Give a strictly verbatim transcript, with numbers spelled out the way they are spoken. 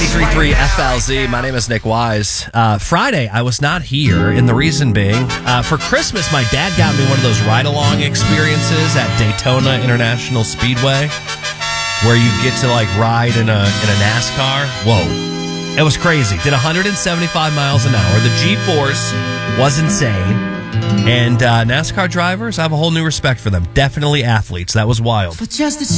ninety-three point three F L Z. My name is Nick Wise. Uh, Friday, I was not here, and the reason being, uh, for Christmas, my dad got me one of those ride-along experiences at Daytona International Speedway, where you get to like ride in a in a NASCAR. Whoa, it was crazy. Did one hundred seventy-five miles an hour. The G-force was insane. And uh, NASCAR drivers, I have a whole new respect for them. Definitely athletes. That was wild. For just a